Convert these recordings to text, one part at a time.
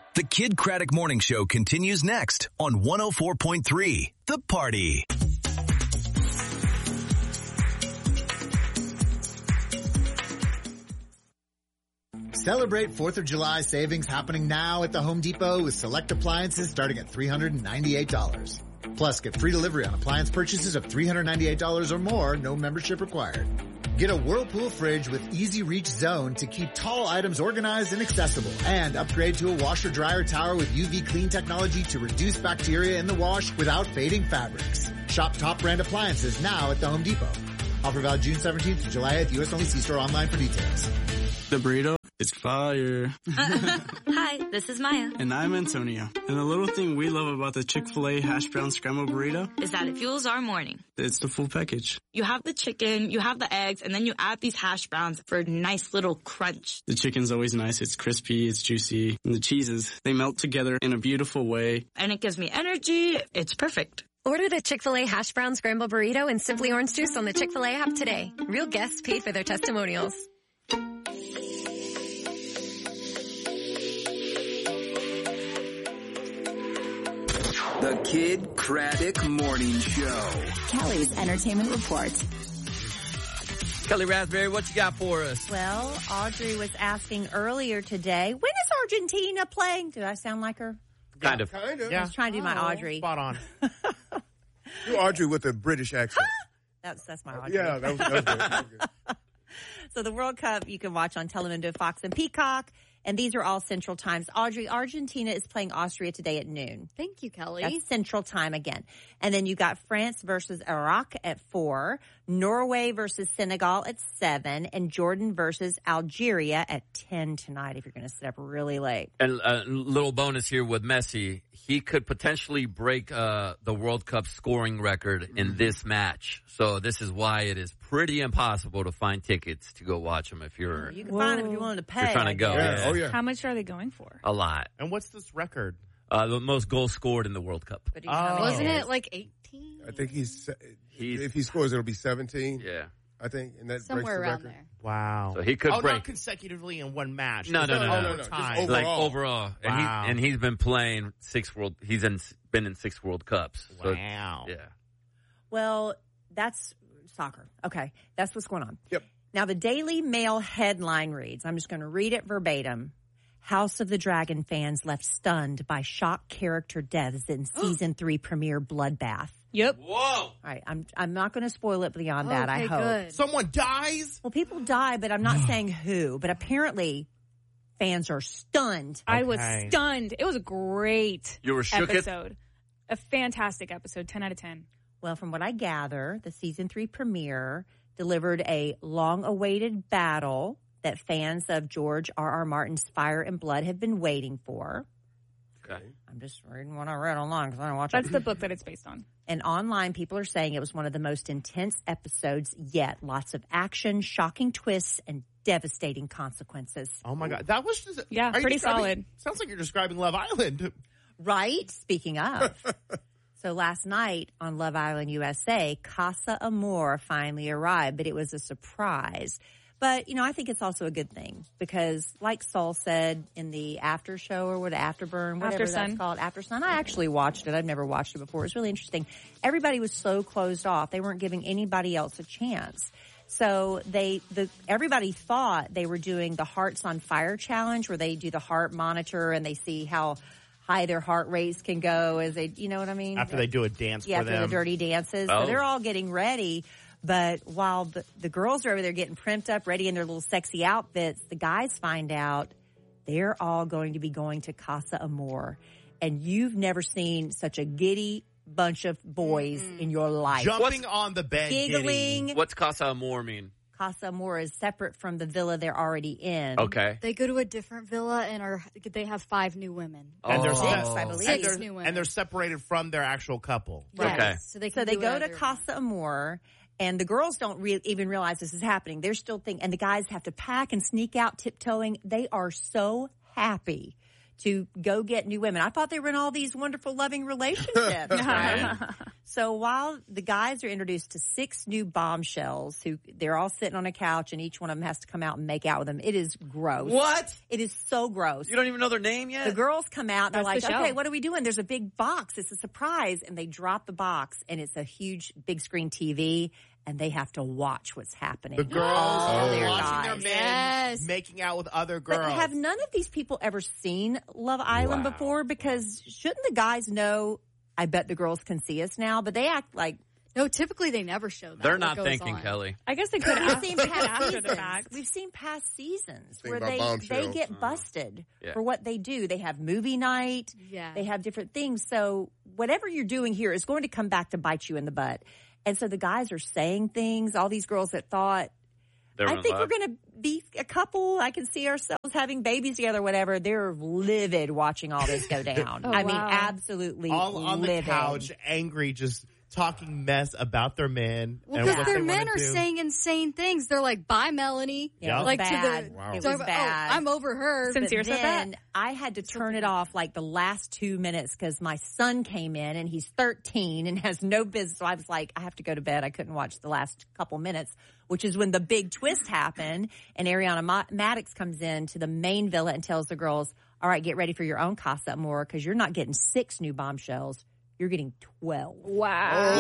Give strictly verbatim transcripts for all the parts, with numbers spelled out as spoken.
The Kid Craddock Morning Show continues next on one oh four point three The Party. Celebrate fourth of July savings happening now at the Home Depot with select appliances starting at three hundred ninety-eight dollars. Plus, get free delivery on appliance purchases of three hundred ninety-eight dollars or more, no membership required. Get a Whirlpool fridge with easy reach zone to keep tall items organized and accessible. And upgrade to a washer dryer tower with U V clean technology to reduce bacteria in the wash without fading fabrics. Shop top brand appliances now at the Home Depot. Offer valid June seventeenth to July eighth. U S only. See store online for details. The burrito is fire. Hi, this is Maya. And I'm Antonio. And the little thing we love about the Chick-fil-A hash brown scrambled burrito is that it fuels our morning. It's the full package. You have the chicken, you have the eggs, and then you add these hash browns for a nice little crunch. The chicken's always nice. It's crispy, it's juicy. And the cheeses, they melt together in a beautiful way. And it gives me energy. It's perfect. Order the Chick-fil-A hash brown scrambled burrito and Simply Orange Juice on the Chick-fil-A app today. Real guests paid for their testimonials. The Kid Craddock Morning Show. Kelly's Entertainment Report. Kelly Raspberry, what you got for us? Well, Audrey was asking earlier today, when is Argentina playing? Did I sound like her? Kind of. Kind of. I was trying to do my Oh, Audrey. Spot on. You Audrey with a British accent. That's that's my Audrey. Yeah, that was, that was good. That was good. So the World Cup you can watch on Telemundo, Fox, and Peacock. And these are all Central Times. Audrey, Argentina is playing Austria today at noon. Thank you, Kelly. That's Central Time again. And then you got France versus Iraq at four, Norway versus Senegal at seven, and Jordan versus Algeria at ten tonight if you're going to sit up really late. And a little bonus here with Messi. He could potentially break uh, the World Cup scoring record in this match. So this is why it is pretty impossible to find tickets to go watch him if you're... You can Whoa. find them if you're willing to pay. You're trying to go. Yeah. Yeah. Oh, yeah. How much are they going for? A lot. And what's this record? Uh, the most goals scored in the World Cup. Oh. Wasn't it like eighteen? I think he's, he's if he scores, it'll be seventeen. Yeah. I think, and that Somewhere breaks the around record. there. Wow. So he could oh, break. not consecutively in one match. No, no, no, no, no, no, no. just Time. overall. Like overall. And, Wow. he, and he's been playing six world, he's in, been in six World Cups. So, Wow. Yeah. Well, that's soccer. Okay. That's what's going on. Yep. Now, the Daily Mail headline reads, I'm just going to read it verbatim. House of the Dragon fans left stunned by shock character deaths in season three premiere Bloodbath. Yep. Whoa. All right. I'm, I'm not going to spoil it beyond that, Okay, I hope. good. Someone dies? Well, people die, but I'm not saying who. But apparently, fans are stunned. I was Okay. stunned. It was a great You were shook it? episode. A fantastic episode. ten out of ten. Well, from what I gather, the season three premiere delivered a long-awaited battle that fans of George R. R. Martin's Fire and Blood have been waiting for. Okay. I'm just reading what I read online because I don't watch That's it. the book that it's based on. And online, people are saying it was one of the most intense episodes yet. Lots of action, shocking twists, and devastating consequences. Oh, my God. That was just... Yeah, are you pretty describing- solid. Sounds like you're describing Love Island. Right? Speaking of. So last night on Love Island U S A, Casa Amor finally arrived, but it was a surprise. But, you know, I think it's also a good thing because like Saul said in the after show or what, Afterburn, whatever After Sun. that's called, After Sun, I actually watched it. I've never watched it before. It was really interesting. Everybody was so closed off. They weren't giving anybody else a chance. So they, the, everybody thought they were doing the Hearts on Fire challenge where they do the heart monitor and they see how high their heart rates can go as they, you know what I mean? After they do a dance yeah, for after them. the dirty dances. Oh. So they're all getting ready. But while the, the girls are over there getting primped up, ready in their little sexy outfits, the guys find out they're all going to be going to Casa Amor. And you've never seen such a giddy bunch of boys mm-hmm. in your life. Jumping What's, on the bed, giggling. Giddy. What's Casa Amor mean? Casa Amor is separate from the villa they're already in. Okay. They go to a different villa and are they have five new women. And they're Oh. Six, I believe. Six and they're, new women. and they're separated from their actual couple. Yes. Okay. So they, So can they do go to whatever. Casa Amor, and the girls don't re- even realize this is happening. They're still thinking, and the guys have to pack and sneak out tiptoeing. They are so happy to go get new women. I thought they were in all these wonderful, loving relationships, right? So while the guys are introduced to six new bombshells who they're all sitting on a couch and each one of them has to come out and make out with them. It is gross. What? It is so gross. You don't even know their name yet? The girls come out. They're That's like, the show. okay, what are we doing? There's a big box. It's a surprise. And they drop the box and it's a huge big screen T V. And they have to watch what's happening. The girls All are their watching guys. their men Yes. making out with other girls. But have none of these people ever seen Love Island Wow. before? Because shouldn't the guys know, I bet the girls can see us now, but they act like... No, typically they never show that. They're what not goes thinking, on. Kelly. I guess they could We've ask seen they could past after the seasons. fact. We've seen past seasons Think where about they Bombshell. they get busted Yeah. for what they do. They have movie night. Yeah. They have different things. So whatever you're doing here is going to come back to bite you in the butt. And so the guys are saying things. All these girls that thought, They're I in think love. we're going to be a couple. I can see ourselves having babies together, whatever. They're livid watching all this go down. Oh, I mean, wow. absolutely all on livid. the couch, angry, just talking mess about their men. Well, and because what their they men wanna are do. saying insane things. They're like, "Bye, Melanie." Yeah, it was like bad. to the. Wow. It talking was about, bad. Oh, I'm over her. Sincere But said that? then I had to turn it off like the last two minutes because my son came in and he's thirteen and has no business. So I was like, I have to go to bed. I couldn't watch the last couple minutes, which is when the big twist happened. And Ariana Ma- Maddox comes in to the main villa and tells the girls, all right, get ready for your own Casa Amor because you're not getting six new bombshells. You're getting twelve. Wow.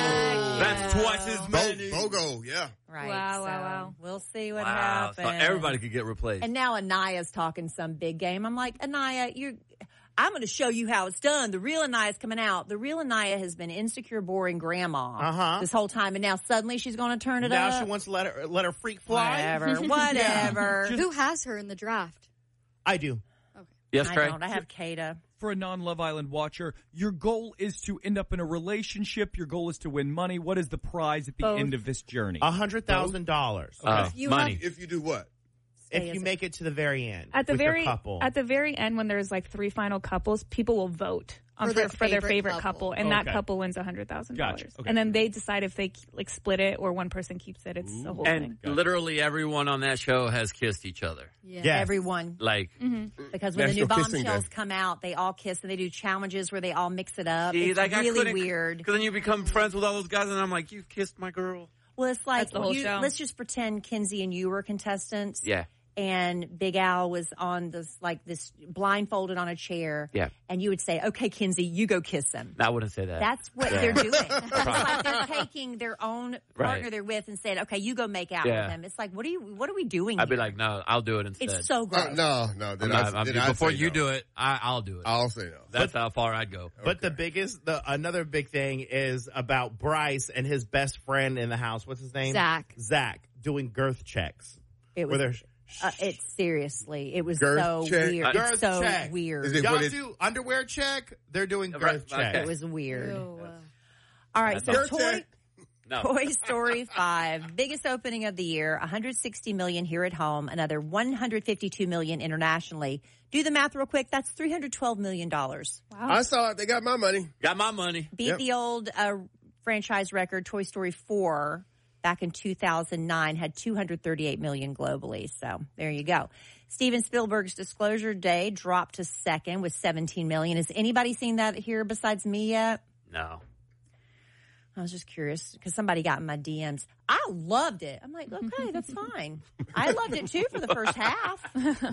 That's twice as Bo- many. Bogo, yeah. Right. Wow, so wow, wow. We'll see what Wow. So happens. everybody could get replaced. And now Anaya's talking some big game. I'm like, Anaya, you're, I'm going to show you how it's done. The real Anaya's coming out. The real Anaya has been insecure, boring grandma Uh-huh. this whole time. And now suddenly she's going to turn it now up. she wants to let her let her freak fly. Whatever, whatever. Who has her in the draft? I do. Yes, I Trey? don't. I have Kata. For a non-Love Island watcher, your goal is to end up in a relationship. Your goal is to win money. What is the prize at the Both. end of this journey? A hundred thousand dollars. Uh, You money. If you do what? If you make it to the very end At the with very your couple. at the very end, when there's like three final couples, people will vote on For for, their for their favorite favorite couple. couple, and that Okay. couple wins a hundred thousand Gotcha. dollars. Okay. And then they decide if they like split it or one person keeps it. It's the whole And thing. literally everyone on that show has kissed each other. Yeah. Yes. Everyone. Like, Because when the new National Kissing bombshells Day. come out, they all kiss and they do challenges where they all mix it up. see, It's like I really couldn't- weird. Because then you become friends with all those guys, and I'm like, you've kissed my girl. Well, it's like, That's the whole you, show. let's just pretend Kinsey and you were contestants. Yeah. And Big Al was on this, like this blindfolded on a chair. Yeah. And you would say, okay, Kinsey, you go kiss him. I wouldn't say that. That's what Yeah. they're doing. It's like they're taking their own partner Right. they're with and saying, okay, you go make out Yeah. with him. It's like, what are you, what are we doing I'd be here? like, no, I'll do it instead. It's so gross. Uh, no, no. Then I'm not- I, I'm- then I'd before say you no. do it, I, I'll do it. I'll say no. That's how far I'd go. But the biggest, the another big thing is about Bryce and his best friend in the house. What's his name? Zach. Zach doing girth checks. It Where was, they're- uh, it's seriously, it was Girth so check. weird. Uh, It's girth so check. weird. Is it Y'all what it- do underwear check. They're doing Right, girth check. okay. It was weird. Ew. All right, so Girth Toy, check. No. Toy Story five, biggest opening of the year, one hundred sixty million here at home, another one hundred fifty-two million internationally. Do the math real quick. That's three hundred twelve million dollars. I saw it. They got my money. Got my money. Beat Yep. the old uh, franchise record. Toy Story four back in two thousand nine had two hundred thirty-eight million globally. So there you go. Steven Spielberg's Disclosure Day dropped to second with seventeen million. Has anybody seen that here besides me yet? No. I was just curious because somebody got in my D Ms. I loved it. I'm like, okay, that's fine. I loved it too for the first half.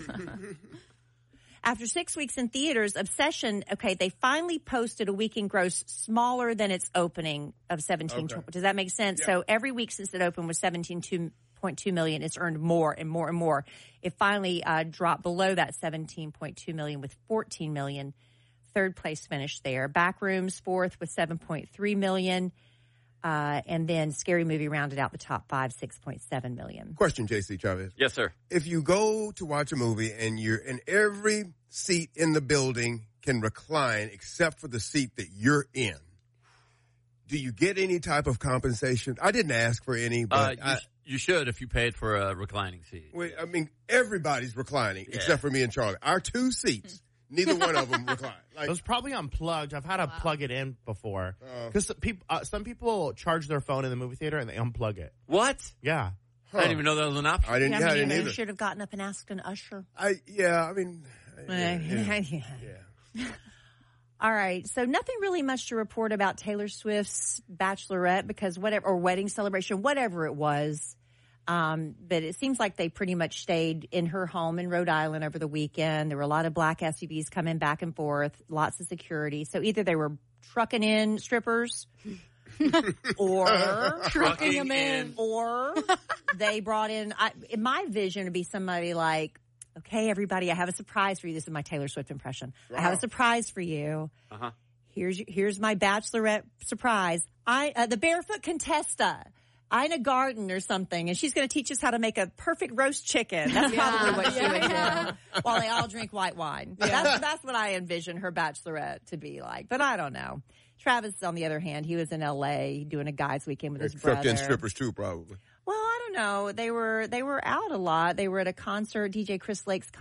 After six weeks in theaters, Obsession, okay, they finally posted a weekend gross smaller than its opening of seventeen. Okay. Does that make sense? So every week since it opened was seventeen point two million. It's earned more and more and more. It finally uh, dropped below that seventeen point two million with fourteen million. Third place finish there. Backrooms fourth with seven point three million. Uh, and then Scary Movie rounded out the top five, six point seven million. Question, J C Chavez. Yes, sir. If you go to watch a movie and you're in every seat in the building can recline except for the seat that you're in, do you get any type of compensation? I didn't ask for any, Uh, but you, I, sh- you should if you paid for a reclining seat. wait, I mean, everybody's reclining Yeah. except for me and Charlie. Our two seats, neither one of them recline. Like, It was probably unplugged. I've had to plug it in before Oh. because people, uh, some people charge their phone in the movie theater and they unplug it. What? Yeah. I didn't even know that was an option. I didn't, Yeah, yeah, I maybe didn't you either. should have gotten up and asked an usher. I, yeah, I mean, Yeah. yeah. yeah. All right. So nothing really much to report about Taylor Swift's bachelorette because whatever, or wedding celebration, whatever it was. Um, but it seems like they pretty much stayed in her home in Rhode Island over the weekend. There were a lot of black S U Vs coming back and forth, lots of security. So either they were trucking in strippers or trucking them in, or they brought in, I, in my vision would be somebody like, okay, everybody, I have a surprise for you. This is my Taylor Swift impression. Wow. I have a surprise for you. Uh-huh. Here's here's my bachelorette surprise. I uh, the Barefoot Contessa, Ina Garten or something, and she's going to teach us how to make a perfect roast chicken. That's probably what she would do while they all drink white wine. Yeah. That's, that's what I envision her bachelorette to be like. But I don't know. Travis, on the other hand, he was in L A doing a guys' weekend with his brother. Trucked in strippers too, probably. Well, I don't know. They were they were out a lot. They were at a concert, D J Chris Lake's